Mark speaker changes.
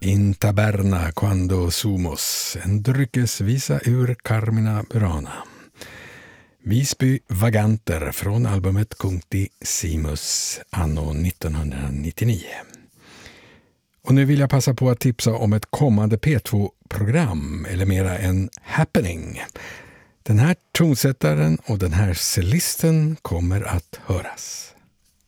Speaker 1: In taberna quando sumos, en dryckesvisa ur Carmina Burana. Visby Vaganter från albumet Cuncti Simus anno 1999. Och nu vill jag passa på att tipsa om ett kommande P2-program, eller mera en happening. Den här tonsättaren och den här cellisten kommer att höras.